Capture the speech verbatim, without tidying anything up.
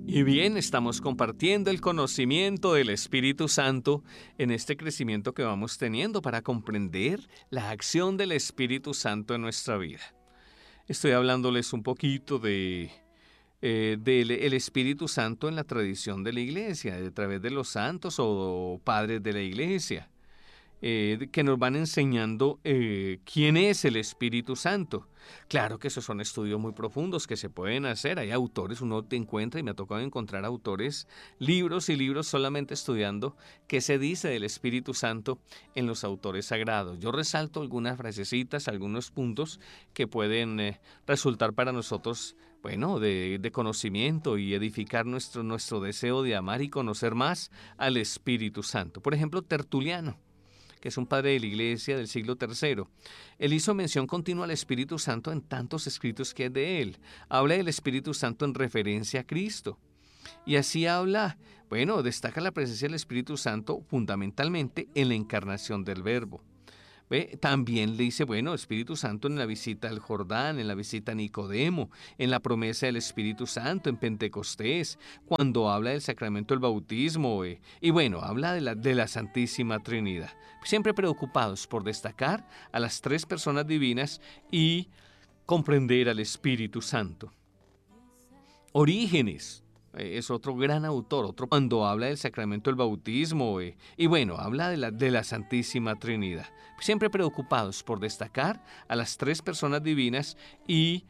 Y bien, estamos compartiendo el conocimiento del Espíritu Santo en este crecimiento que vamos teniendo para comprender la acción del Espíritu Santo en nuestra vida. Estoy hablándoles un poquito de eh, del el Espíritu Santo en la tradición de la Iglesia, a través de los santos o padres de la Iglesia, eh, que nos van enseñando eh, quién es el Espíritu Santo. Claro que esos son estudios muy profundos que se pueden hacer. Hay autores, uno te encuentra y me ha tocado encontrar autores, libros y libros solamente estudiando qué se dice del Espíritu Santo en los autores sagrados. Yo resalto algunas frasecitas, algunos puntos que pueden eh, resultar para nosotros, bueno, de, de conocimiento y edificar nuestro, nuestro deseo de amar y conocer más al Espíritu Santo. Por ejemplo, Tertuliano, que es un padre de la Iglesia del siglo tercero. Él hizo mención continua al Espíritu Santo en tantos escritos que es de él. Habla del Espíritu Santo en referencia a Cristo. Y así habla, bueno, destaca la presencia del Espíritu Santo fundamentalmente en la encarnación del Verbo. ¿Ve? También le dice, bueno, Espíritu Santo en la visita al Jordán, en la visita a Nicodemo, en la promesa del Espíritu Santo en Pentecostés, cuando habla del sacramento del bautismo, eh, y bueno, habla de la, de la Santísima Trinidad. Siempre preocupados por destacar a las tres personas divinas y comprender al Espíritu Santo. Orígenes eh, es otro gran autor, otro cuando habla del sacramento del bautismo eh, y bueno, habla de la, de la Santísima Trinidad. Siempre preocupados por destacar a las tres personas divinas y